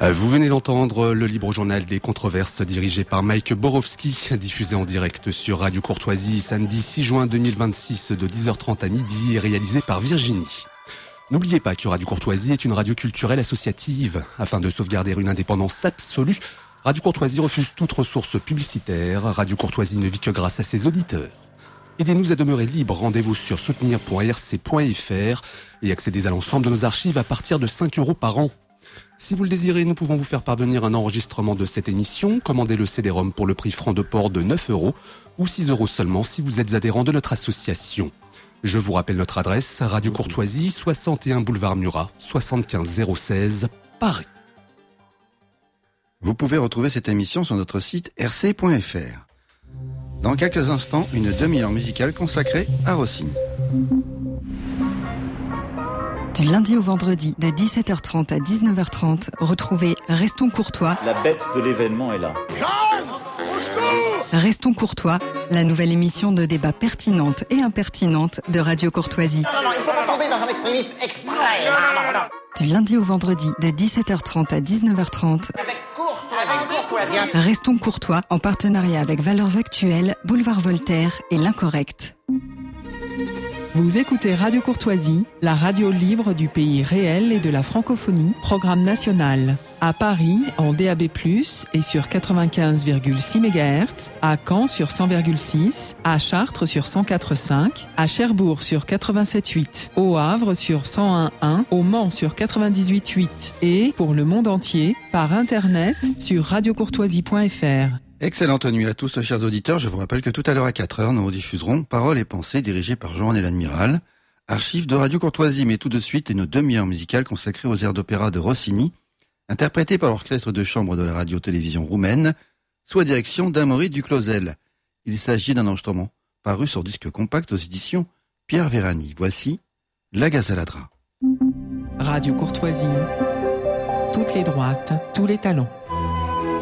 Vous venez d'entendre le libre journal des controverses dirigé par Mike Borowski, diffusé en direct sur Radio Courtoisie samedi 6 juin 2026 de 10h30 à midi et réalisé par Virginie. N'oubliez pas que Radio Courtoisie est une radio culturelle associative. Afin de sauvegarder une indépendance absolue, Radio Courtoisie refuse toute ressource publicitaire. Radio Courtoisie ne vit que grâce à ses auditeurs. Aidez-nous à demeurer libres. Rendez-vous sur soutenir.rc.fr et accédez à l'ensemble de nos archives à partir de 5 € par an. Si vous le désirez, nous pouvons vous faire parvenir un enregistrement de cette émission. Commandez le CD-ROM pour le prix franc de port de 9 € ou 6 € seulement si vous êtes adhérent de notre association. Je vous rappelle notre adresse, Radio Courtoisie, 61 boulevard Murat, 75 016, Paris. Vous pouvez retrouver cette émission sur notre site rc.fr. Dans quelques instants, une demi-heure musicale consacrée à Rossini. Du lundi au vendredi, de 17h30 à 19h30, retrouvez Restons Courtois. La bête de l'événement est là. Restons Courtois, la nouvelle émission de débat pertinente et impertinente de Radio Courtoisie. Non, il faut pas tomber dans un extrémisme extrême. Non. Du lundi au vendredi, de 17h30 à 19h30. Avec courtoisie. Restons Courtois, en partenariat avec Valeurs Actuelles, Boulevard Voltaire et L'Incorrect. Vous écoutez Radio Courtoisie, la radio libre du pays réel et de la francophonie, programme national. À Paris, en DAB+, et sur 95,6 MHz, à Caen sur 100,6, à Chartres sur 104,5, à Cherbourg sur 87,8, au Havre sur 101,1, au Mans sur 98,8 et, pour le monde entier, par Internet sur radiocourtoisie.fr. Excellente nuit à tous, chers auditeurs. Je vous rappelle que tout à l'heure à 4h, nous rediffuserons Paroles et Pensées dirigées par Joanne l'Admiral, archives de Radio Courtoisie, mais tout de suite une demi-heure musicale consacrée aux airs d'opéra de Rossini, interprétés par l'orchestre de chambre de la radio-télévision roumaine, sous la direction d'Amaury Duclosel. Il s'agit d'un enregistrement paru sur disque compact aux éditions Pierre Vérani. Voici La Gazaladra. Radio Courtoisie, toutes les droites, tous les talents.